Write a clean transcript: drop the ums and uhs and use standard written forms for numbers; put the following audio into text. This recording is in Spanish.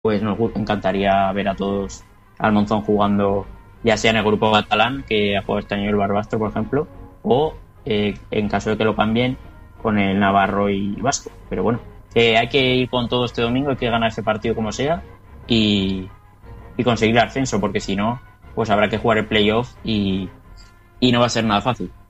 pues nos encantaría ver a todos al Monzón jugando, ya sea en el grupo catalán, que ha jugado este año el Barbastro, por ejemplo, o en caso de que lo cambien, con el Navarro y Vasco. Pero bueno, hay que ir con todo este domingo, hay que ganar ese partido como sea y conseguir el ascenso, porque si no, pues habrá que jugar el playoff y no va a ser nada fácil.